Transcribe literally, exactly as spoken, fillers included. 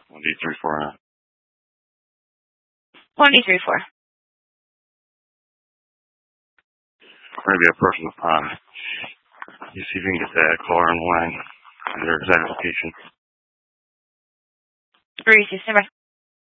one D three four. one D three four. We're going to be approaching the pond. You see if you can get that caller on the line and their exact location. Reese, stand by.